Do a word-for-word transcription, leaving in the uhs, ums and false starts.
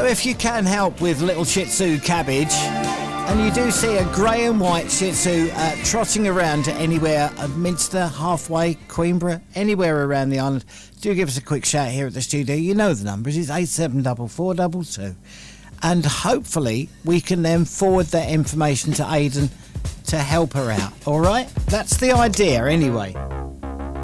So if you can help with little Shih Tzu Cabbage, and you do see a grey and white Shih Tzu uh, trotting around anywhere at Minster, Halfway, Queenborough, anywhere around the island, do give us a quick shout here at the studio. You know the numbers. It's eight seven four four two two. And hopefully we can then forward that information to Aidan to help her out. All right? That's the idea anyway.